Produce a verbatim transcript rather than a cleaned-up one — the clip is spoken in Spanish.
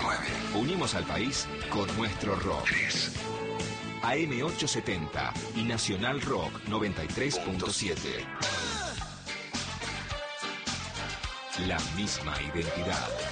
nueve. Unimos al país con nuestro rock. tres. A M ochocientos setenta y Nacional Rock noventa y tres punto siete. La misma identidad.